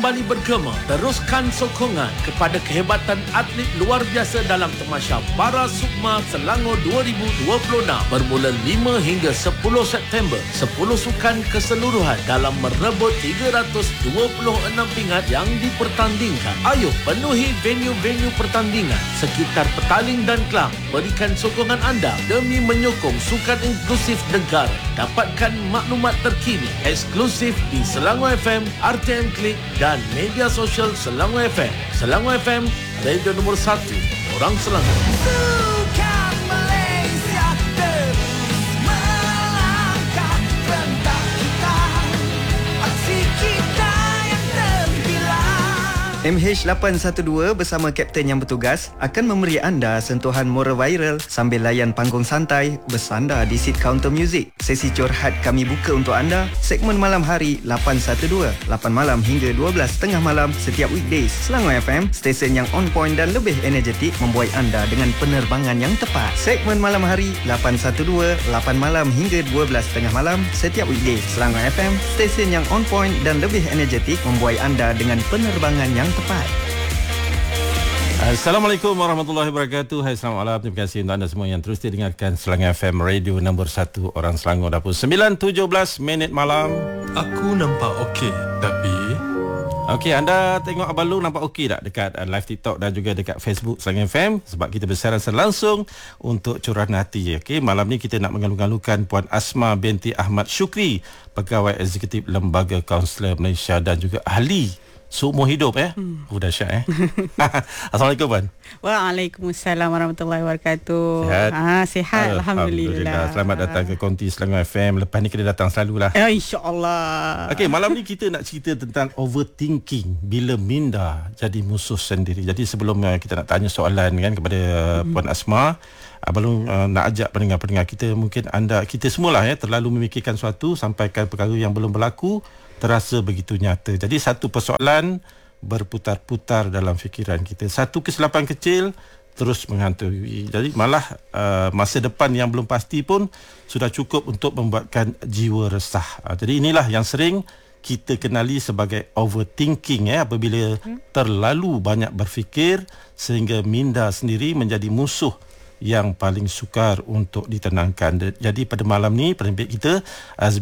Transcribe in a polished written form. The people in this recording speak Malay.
kembali bergema. Teruskan sokongan kepada kehebatan atlet luar biasa dalam Tamasya Para Sukma Selangor 2026 bermula 5 hingga 10 September. 10 sukan keseluruhan dalam merebut 326 pingat yang dipertandingkan. Ayo penuhi venue-venue pertandingan sekitar Petaling dan Kelang. Berikan sokongan anda demi menyokong sukan inklusif negara. Dapatkan maklumat terkini eksklusif di Selangor FM, RTM Klik dan media sosial Selangor FM. Selangor FM, radio nombor 1 orang Selangor. Sukan Malaysia terus melangkah, rentak kita, aksi kita yang terbilang. MH812 bersama Kapten yang bertugas akan memberi anda sentuhan moral viral sambil layan panggung santai bersandar di seat counter music. Sesi curhat kami buka untuk anda, segmen malam hari 812, 8 malam hingga 12 tengah malam setiap weekdays. Selangor FM, stesen yang on point dan lebih energetik membuat anda dengan penerbangan yang tepat. Segmen malam hari 812, 8 malam hingga 12 tengah malam setiap weekdays. Selangor FM, stesen yang on point dan lebih energetik membuat anda dengan penerbangan yang tepat. Assalamualaikum warahmatullahi wabarakatuh. Hai, selamat malam. Terima kasih untuk anda semua yang terus dengarkan Selangor FM, radio nombor 1 orang Selangor. Dapur 9:17 malam. Aku nampak okey, tapi... Okey, anda tengok Abang Long nampak okey tak dekat live TikTok dan juga dekat Facebook Selangor FM, sebab kita bersiaran langsung untuk curahan hati. Okey, malam ni kita nak mengalu-alukan Puan Asma binti Ahmad Syukri, pegawai eksekutif Lembaga Kaunselor Malaysia dan juga ahli seumur hidup dahsyat Assalamualaikum Puan. Waalaikumsalam warahmatullahi wabarakatuh. Sihat? Sihat Alhamdulillah. Selamat datang ke konti Selangor FM. Lepas ni kita datang selalulah. InsyaAllah. Okey, malam ni kita nak cerita tentang overthinking bila minda jadi musuh sendiri. Jadi sebelum kita nak tanya soalan kan kepada Puan Asma, Abang Long nak ajak pendengar-pendengar kita, mungkin kita semualah terlalu memikirkan sesuatu sampaikan perkara yang belum berlaku terasa begitu nyata. Jadi satu persoalan berputar-putar dalam fikiran kita. Satu kesilapan kecil terus menghantui. Jadi malah masa depan yang belum pasti pun sudah cukup untuk membuatkan jiwa resah. Jadi inilah yang sering kita kenali sebagai overthinking apabila terlalu banyak berfikir sehingga minda sendiri menjadi musuh yang paling sukar untuk ditenangkan. Jadi pada malam ni penerbit kita